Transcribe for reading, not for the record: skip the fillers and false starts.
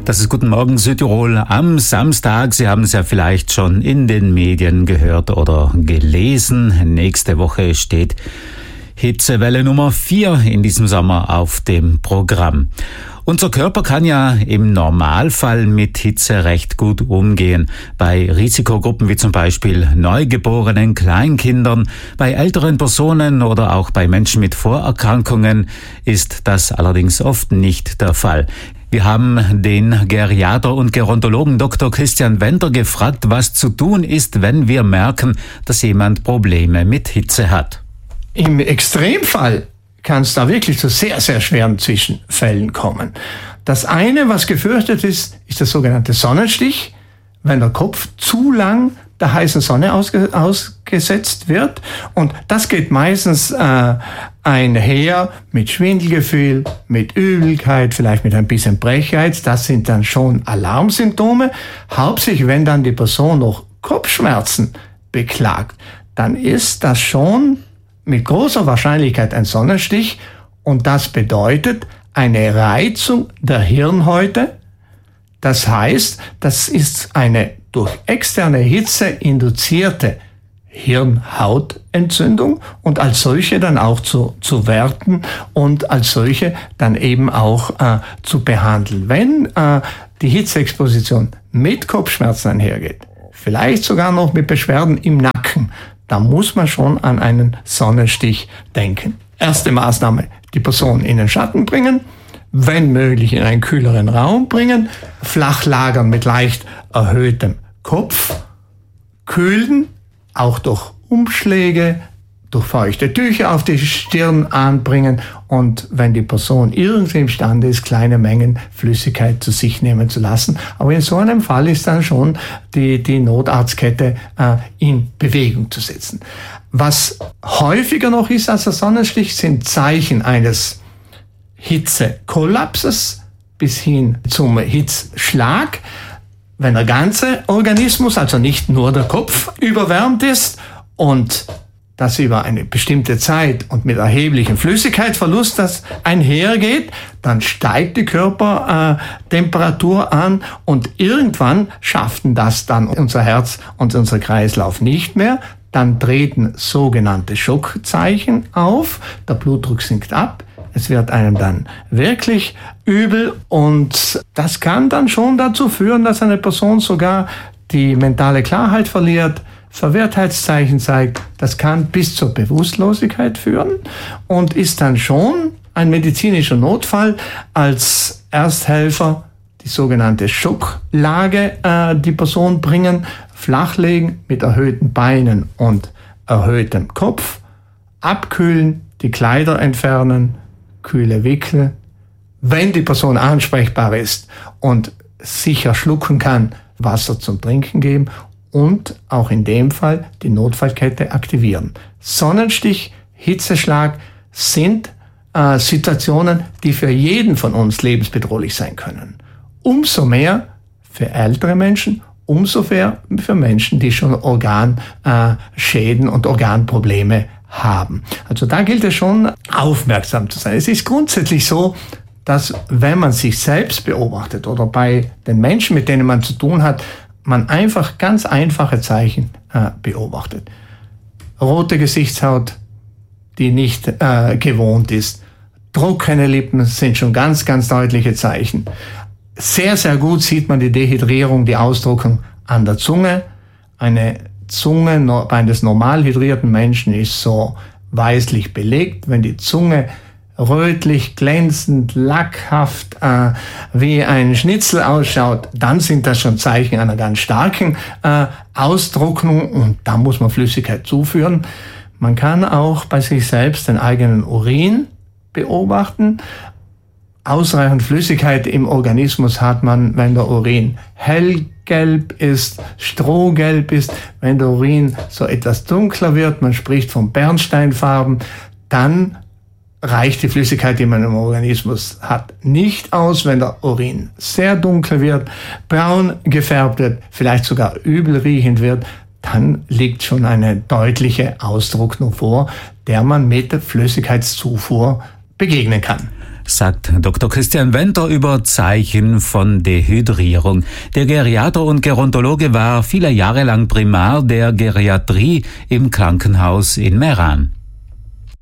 Das ist Guten Morgen Südtirol am Samstag. Sie haben es ja vielleicht schon in den Medien gehört oder gelesen. Nächste Woche steht Hitzewelle Nummer 4 in diesem Sommer auf dem Programm. Unser Körper kann ja im Normalfall mit Hitze recht gut umgehen. Bei Risikogruppen wie zum Beispiel neugeborenen Kleinkindern, bei älteren Personen oder auch bei Menschen mit Vorerkrankungen ist das allerdings oft nicht der Fall. Wir haben den Geriater und Gerontologen Dr. Christian Wender gefragt, was zu tun ist, wenn wir merken, dass jemand Probleme mit Hitze hat. Im Extremfall kann es da wirklich zu sehr, sehr schweren Zwischenfällen kommen. Das eine, was gefürchtet ist, ist der sogenannte Sonnenstich, wenn der Kopf zu lang der heißen Sonne ausgesetzt wird. Und das geht meistens einher mit Schwindelgefühl, mit Übelkeit, vielleicht mit ein bisschen Brechreiz. Das sind dann schon Alarmsymptome. Hauptsächlich, wenn dann die Person noch Kopfschmerzen beklagt, dann ist das schon mit großer Wahrscheinlichkeit ein Sonnenstich. Und das bedeutet eine Reizung der Hirnhäute. Das heißt, das ist eine durch externe Hitze induzierte Hirnhautentzündung und als solche dann auch zu werten und als solche dann eben auch zu behandeln. Wenn die Hitzeexposition mit Kopfschmerzen einhergeht, vielleicht sogar noch mit Beschwerden im Nacken, da muss man schon an einen Sonnenstich denken. Erste Maßnahme, die Person in den Schatten bringen, wenn möglich in einen kühleren Raum bringen, flach lagern mit leicht erhöhtem Kopf, kühlen, auch durch Umschläge, durch feuchte Tücher auf die Stirn anbringen und wenn die Person irgendwie imstande ist, kleine Mengen Flüssigkeit zu sich nehmen zu lassen. Aber in so einem Fall ist dann schon die Notarztkette in Bewegung zu setzen. Was häufiger noch ist als der Sonnenstich, sind Zeichen eines Hitzekollapses bis hin zum Hitzschlag. Wenn der ganze Organismus, also nicht nur der Kopf, überwärmt ist und das über eine bestimmte Zeit und mit erheblichem Flüssigkeitsverlust das einhergeht, dann steigt die Körpertemperatur an und irgendwann schaffen das dann unser Herz und unser Kreislauf nicht mehr. Dann treten sogenannte Schockzeichen auf, der Blutdruck sinkt ab, es wird einem dann wirklich übel und das kann dann schon dazu führen, dass eine Person sogar die mentale Klarheit verliert, Verwirrtheitszeichen zeigt. Das kann bis zur Bewusstlosigkeit führen und ist dann schon ein medizinischer Notfall. Als Ersthelfer die sogenannte Schocklage die Person bringen, flachlegen mit erhöhten Beinen und erhöhtem Kopf, abkühlen, die Kleider entfernen, kühle Wickel. Wenn die Person ansprechbar ist und sicher schlucken kann, Wasser zum Trinken geben und auch in dem Fall die Notfallkette aktivieren. Sonnenstich, Hitzeschlag sind Situationen, die für jeden von uns lebensbedrohlich sein können. Umso mehr für ältere Menschen, umso mehr für Menschen, die schon Organschäden und Organprobleme haben. Also da gilt es schon, aufmerksam zu sein. Es ist grundsätzlich so, dass wenn man sich selbst beobachtet oder bei den Menschen, mit denen man zu tun hat, man einfach ganz einfache Zeichen beobachtet. Rote Gesichtshaut, die nicht gewohnt ist. Trockene Lippen sind schon ganz, ganz deutliche Zeichen. Sehr, sehr gut sieht man die Dehydrierung, die Austrocknung an der Zunge. Eine Zunge bei eines normal hydrierten Menschen ist so weißlich belegt. Wenn die Zunge rötlich, glänzend, lackhaft, wie ein Schnitzel ausschaut, dann sind das schon Zeichen einer ganz starken Austrocknung und da muss man Flüssigkeit zuführen. Man kann auch bei sich selbst den eigenen Urin beobachten. Ausreichend Flüssigkeit im Organismus hat man, wenn der Urin hellgelb ist, strohgelb ist, wenn der Urin so etwas dunkler wird, man spricht von Bernsteinfarben, dann reicht die Flüssigkeit, die man im Organismus hat, nicht aus. Wenn der Urin sehr dunkel wird, braun gefärbt wird, vielleicht sogar übel riechend wird, dann liegt schon eine deutliche Austrocknung vor, der man mit der Flüssigkeitszufuhr begegnen kann. sagt Dr. Christian Wenter über Zeichen von Dehydrierung. Der Geriater und Gerontologe war viele Jahre lang Primar der Geriatrie im Krankenhaus in Meran.